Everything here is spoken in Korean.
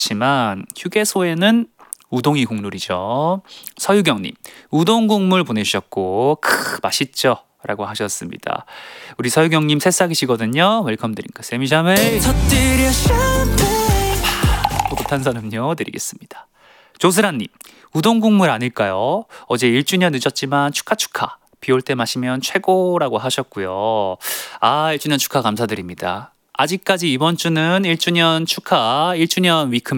좋지만 휴게소에는 우동이 국룰이죠. 서유경님, 우동 국물 보내주셨고 맛있죠? 라고 하셨습니다. 우리 서유경님 새싹이시거든요. 웰컴 드링크 세미샤메 포도 탄산음료 드리겠습니다. 조슬아님, 우동 국물 아닐까요? 어제 1주년 늦었지만 축하. 비 올 때 마시면 최고라고 하셨고요. 1주년 축하 감사드립니다. 아직까지 이번 주는 1주년 축하 1주년 위크입니다.